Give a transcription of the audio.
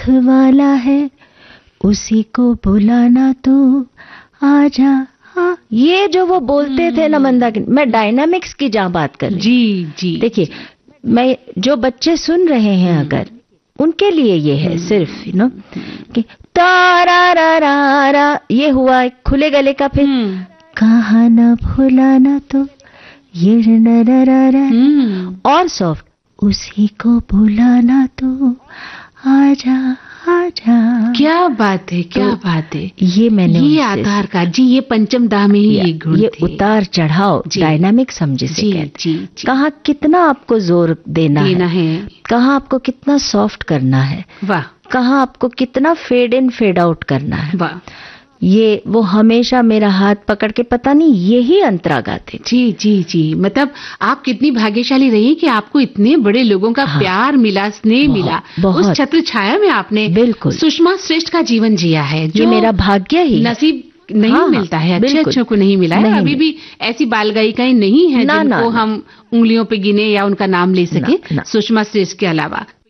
रखवाला है, उसी को बुलाना तो आजा। हाँ, ये जो वो बोलते थे ना मंदाकिनी, मैं डायनामिक्स की जहाँ बात कर रही हूँ। जी जी। देखिए, मैं जो बच्चे सुन रहे हैं अगर उनके लिए ये है सिर्फ कि तारा रा रा रा, ये हुआ खुले गले का। फिर कहा ना भुलाना तो ये और सॉफ्ट, उसी को बुलाना तो आजा आजा। क्या बात है, क्या बात है। ये मैंने ये आधार का जी, ये पंचम दा में ही ये गुण ये थे। उतार चढ़ाव डायनामिक समझे से कहते हैं। जी। कहाँ कितना आपको जोर देना है, कहाँ आपको कितना सॉफ्ट करना है, वाह, कहाँ आपको कितना फेड इन फेड आउट करना है। वाह, ये वो हमेशा मेरा हाथ पकड़ के, पता नहीं यही अंतरा गाते। जी जी जी। मतलब आप कितनी भाग्यशाली रही कि आपको इतने बड़े लोगों का प्यार मिला, स्नेह मिला। उस छत्र छाया में आपने बिल्कुल सुषमा श्रेष्ठ का जीवन जिया है, जो मेरा भाग्य ही, नसीब नहीं मिलता है, अच्छे को नहीं मिला है। अभी भी ऐसी बाल गायिकाएं नहीं है जिनको हम उंगलियों पे गिने या उनका नाम ले सके सुषमा श्रेष्ठ के अलावा।